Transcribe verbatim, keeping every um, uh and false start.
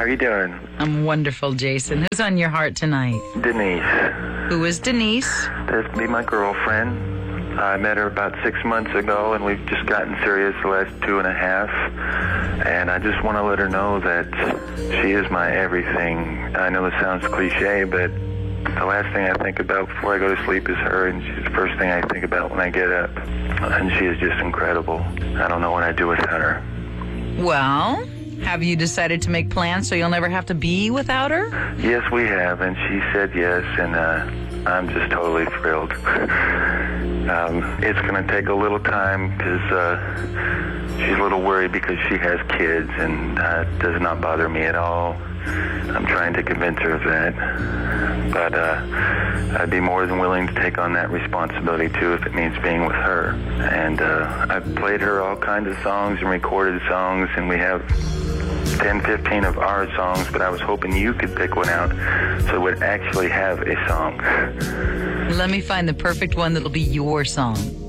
are you doing? I'm wonderful, Jason. Who's on your heart tonight? Denise. Who is Denise? That's be my girlfriend. I met her about six months ago, and we've just gotten serious the last two and a half. And I just want to let her know that she is my everything. I know this sounds cliche, but the last thing I think about before I go to sleep is her, and she's the first thing I think about when I get up. And she is just incredible. I don't know what I'd do without her. Well, have you decided to make plans so you'll never have to be without her? Yes, we have, and she said yes, and uh, I'm just totally thrilled. um, it's going to take a little time because uh, she's a little worried because she has kids, and uh, it does not bother me at all. I'm trying to convince her of that. But uh, I'd be more than willing to take on that responsibility, too, if it means being with her. And uh, I've played her all kinds of songs and recorded songs, and we have ten, fifteen of our songs, but I was hoping you could pick one out so it would actually have a song. Let me find the perfect one that'll be your song.